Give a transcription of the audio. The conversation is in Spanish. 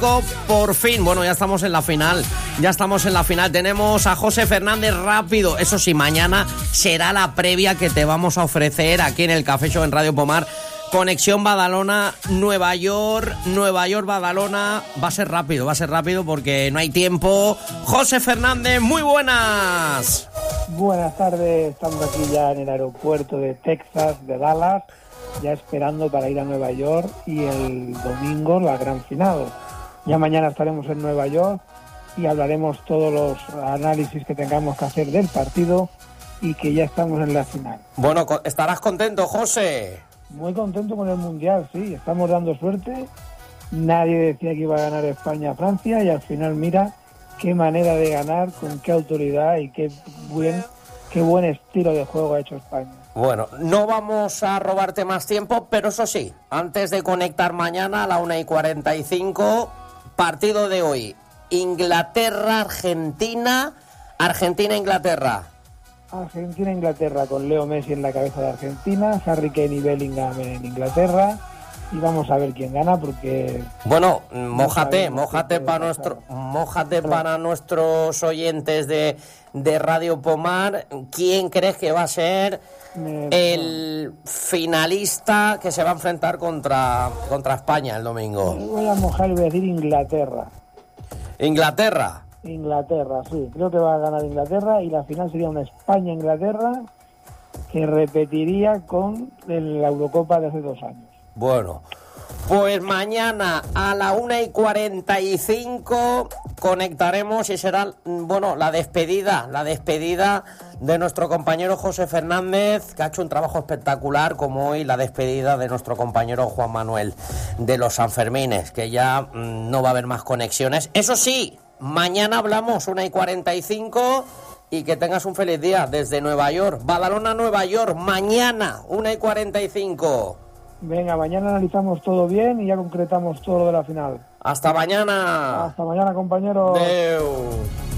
45, por fin. Bueno, ya estamos en la final. Tenemos a José Fernández rápido. Eso sí, mañana será la previa que te vamos a ofrecer aquí en el Café Show en Radio Pomar. Conexión Badalona, Nueva York, Badalona. Va a ser rápido porque no hay tiempo. José Fernández, muy buenas. Buenas tardes, estamos aquí ya en el aeropuerto de Texas, de Dallas, ya esperando para ir a Nueva York y el domingo la gran final. Ya mañana estaremos en Nueva York y hablaremos todos los análisis que tengamos que hacer del partido y que ya estamos en la final. Bueno, ¿estarás contento, José? Muy contento con el Mundial, sí, estamos dando suerte. Nadie decía que iba a ganar España a Francia y al final mira qué manera de ganar, con qué autoridad y qué buen estilo de juego ha hecho España. Bueno, no vamos a robarte más tiempo, pero eso sí, antes de conectar mañana a la 1:45, partido de hoy, Inglaterra-Argentina, Argentina-Inglaterra. Argentina-Inglaterra, con Leo Messi en la cabeza de Argentina, Harry Kane y Bellingham en Inglaterra, y vamos a ver quién gana porque... Bueno, mójate para nuestros oyentes de Radio Pomar. ¿Quién crees que va a ser el finalista que se va a enfrentar contra España el domingo? Me voy a mojar y voy a decir Inglaterra. ¿Inglaterra? Sí, creo que va a ganar Inglaterra y la final sería una España-Inglaterra que repetiría con la Eurocopa de hace 2 años. Bueno, pues mañana a la 1:45 conectaremos y será, bueno, la despedida de nuestro compañero José Fernández, que ha hecho un trabajo espectacular, como hoy la despedida de nuestro compañero Juan Manuel de los Sanfermines, que ya no va a haber más conexiones. Eso sí, mañana hablamos 1:45 y que tengas un feliz día desde Nueva York. Badalona, Nueva York, mañana 1:45. Venga, mañana analizamos todo bien y ya concretamos todo lo de la final. Hasta mañana. Hasta mañana, compañeros. Adeu.